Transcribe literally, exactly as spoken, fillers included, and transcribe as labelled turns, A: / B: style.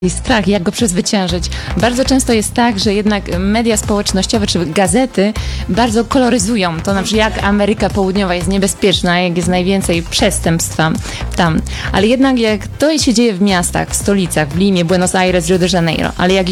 A: I strach, jak go przezwyciężyć. Bardzo często jest tak, że jednak media społecznościowe czy gazety bardzo koloryzują to, na przykład jak Ameryka Południowa jest niebezpieczna, jak jest najwięcej przestępstwa tam. Ale jednak jak to się dzieje w miastach, w stolicach, w Limie, Buenos Aires, Rio de Janeiro, ale jak